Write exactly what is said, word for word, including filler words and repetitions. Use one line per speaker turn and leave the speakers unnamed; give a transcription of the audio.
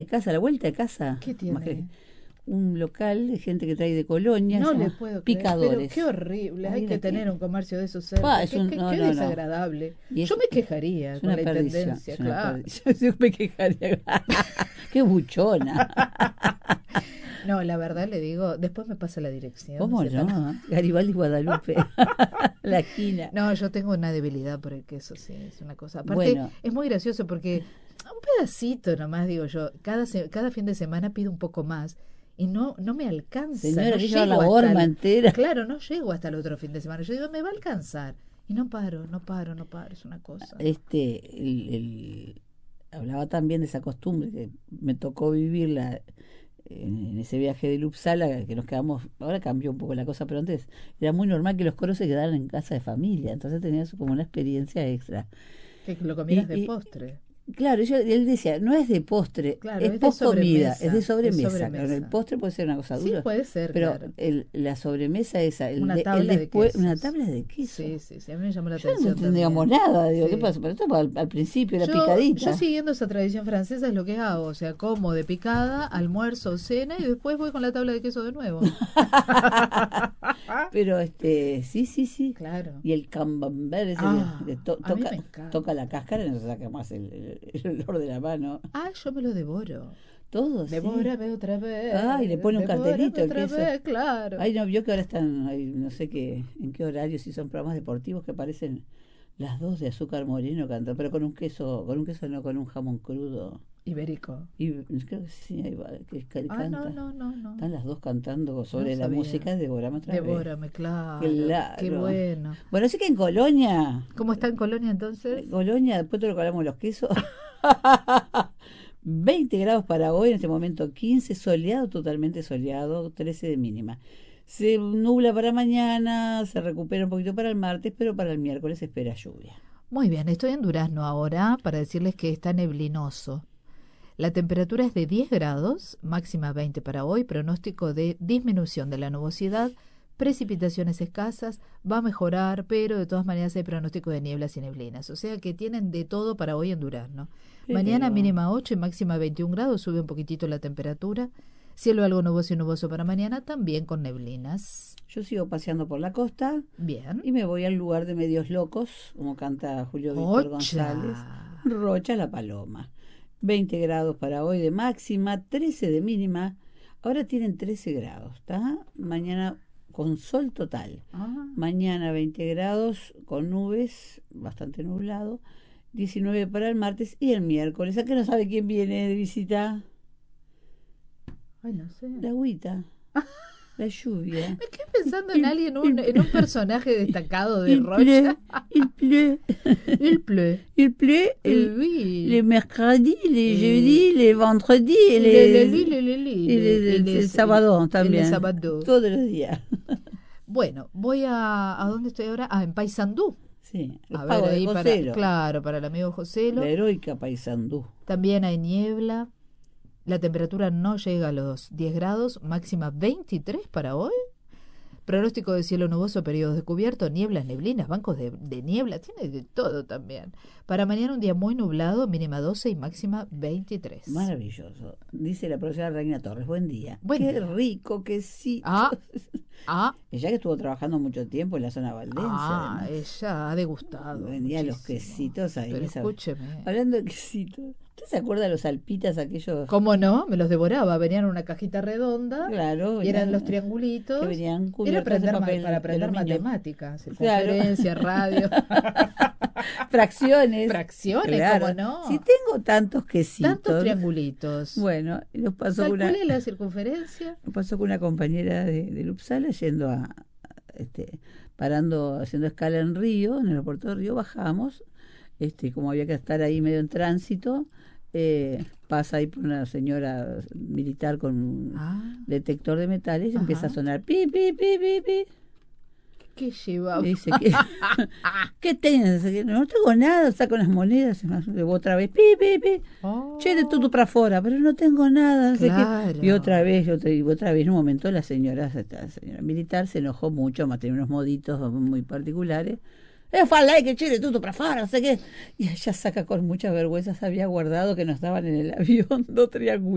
casa, a la vuelta de casa.
¿Qué tiene?
Un local de gente que trae de Colonia.
No le puedo
Picadores.
creer, pero qué horrible. Hay que tener
que...
un comercio de esos cerca.
Ah,
qué
un,
qué,
no,
qué
no,
desagradable.
No.
Yo
es,
me quejaría
es
con la
perdición,
intendencia,
es una
claro.
Perdición. Yo me quejaría. Qué buchona.
No, la verdad le digo, después me pasa la dirección.
¿Cómo no? Tan... Garibaldi Guadalupe, la esquina.
No, yo tengo una debilidad por el queso, sí, es una cosa. Aparte,
bueno.
es muy gracioso porque un pedacito nomás, digo yo, cada, se, cada fin de semana pido un poco más y no no me alcanza.
Señora,
no
que
llego
la horma
el,
entera.
Claro, no llego hasta el otro fin de semana. Yo digo, me va a alcanzar. Y no paro, no paro, no paro, es una cosa.
Este, el, el, hablaba también de esa costumbre que me tocó vivirla en ese viaje de Uppsala, que nos quedamos, ahora cambió un poco la cosa, pero antes era muy normal que los coros se quedaran en casa de familia, entonces tenías como una experiencia extra.
Que lo comieras
y,
de
y,
postre.
Claro, yo, él decía, no es de postre,
claro,
es,
es
post comida, es de sobremesa.
De sobremesa.
Claro, el postre puede ser una cosa dura.
Sí, puede ser,
pero
claro.
el, la sobremesa esa, el,
una
de,
tabla
el después,
de
una tabla de queso.
Sí, sí, sí, a mí me llamó la
yo
atención.
No entendíamos nada, digo,
sí.
¿qué pasa? Pero esto al, al principio era
yo,
picadita.
Yo siguiendo esa tradición francesa es lo que hago, o sea, como de picada, almuerzo, cena y después voy con la tabla de queso de nuevo.
Pero este, sí, sí, sí.
Claro.
Y el camembert ese
ah,
que to, toca, toca la cáscara y no se saca más el, el, el olor de la mano.
Ah, yo me lo devoro.
Todo, sí.
Devórame otra vez.
Ah, y le pone un cartelito.
Otra
el
vez, claro.
Ay, no, vio que ahora están, ay, no sé qué, en qué horario, si son programas deportivos que aparecen las dos de azúcar moreno cantando, pero con un queso, con un queso no, con un jamón crudo.
Ibérico.
Y creo que sí, ahí va, que, que
ah,
canta.
no, no, no, no.
Están las dos cantando sobre
no
la música de Devórame otra vez.
Devórame, claro.
claro.
Qué bueno.
Bueno, así que en Colonia.
¿Cómo está en Colonia entonces?
En Colonia, después te lo colamos los quesos. veinte grados para hoy, en este momento quince, soleado, totalmente soleado, trece de mínima. Se nubla para mañana, se recupera un poquito para el martes, pero para el miércoles se espera lluvia.
Muy bien, estoy en Durazno ahora para decirles que está neblinoso. La temperatura es de diez grados, máxima veinte para hoy, pronóstico de disminución de la nubosidad, precipitaciones escasas, va a mejorar, pero de todas maneras hay pronóstico de nieblas y neblinas, o sea que tienen de todo para hoy en Durazno. Pero... Mañana mínima ocho y máxima veintiún grados, sube un poquitito la temperatura, cielo algo nuboso y nuboso para mañana, también con neblinas.
Yo sigo paseando por la costa.
Bien.
Y me voy al lugar de Medios Locos, como canta Julio Víctor González. Rocha la Paloma. veinte grados para hoy de máxima, trece de mínima. Ahora tienen trece grados, ¿está? Mañana con sol total.
Ah.
Mañana veinte grados con nubes, bastante nublado. diecinueve para el martes y el miércoles. ¿A qué no sabe quién viene de visita?
Ay, no sé.
La agüita. La lluvia.
Me quedé pensando en alguien, un, en un personaje destacado de
il
Rocha.
Pleut, il pleut.
Il pleut.
Il pleut.
Euh, oui.
Les mercredis, les jeudis, les vendredis et
les...
les...
les, les, les,
y les, el sábado también.
El sábado.
Todos los días.
Bueno, voy a... ¿A dónde estoy ahora? Ah, en Paysandú.
Sí,
a ver, ahí para, claro, para el amigo Joselo.
La heroica Paysandú.
También hay niebla. La temperatura no llega a los diez grados, máxima veintitrés para hoy. Pronóstico de cielo nuboso, periodos de cubierto, nieblas, neblinas, bancos de, de niebla, tiene de todo también. Para mañana un día muy nublado, mínima doce y máxima veintitrés.
Maravilloso. Dice la profesora Reina Torres, buen día.
Buen
Qué
día.
rico quesito.
Ah, ah.
Ella que estuvo trabajando mucho tiempo en la zona valdense.
Ah,
además.
ella ha degustado.
Venía
muchísimo.
Los quesitos ahí.
Pero
esa...
escúcheme.
Hablando de quesitos. ¿Usted se acuerda de los alpitas aquellos?
¿Cómo no? Me los devoraba. Venían en una cajita redonda.
Claro.
Y eran los triangulitos.
Que venían
Era aprender,
papel,
para aprender
aluminio.
matemáticas,
Claro.
circunferencia, radio.
Fracciones.
Fracciones,
claro.
¿cómo no?
Si tengo tantos quesitos.
Tantos triangulitos.
Bueno, nos pasó con una,
la circunferencia.
nos pasó con una compañera de, de Uppsala yendo a, este, parando, haciendo escala en Río, en el aeropuerto de Río, bajamos, este, como había que estar ahí medio en tránsito, eh, pasa ahí por una señora militar con un
ah.
detector de metales y
Ajá.
empieza a sonar pi, pi, pi, pi, pi.
¿Qué lleva?
Dice que ¿qué tienes? No tengo nada, saco las monedas, otra vez, pi, pi, pi.
Oh.
Che, de todo para afuera, pero no tengo nada. No sé
claro.
qué. Y otra vez, y otra, y otra vez, en un momento la señora, la señora militar se enojó mucho, más tenía unos moditos muy particulares. Es falta que che, de todo para afuera, no sé qué. Y ella saca con mucha vergüenza, se había guardado que no estaban en el avión dos triángulos.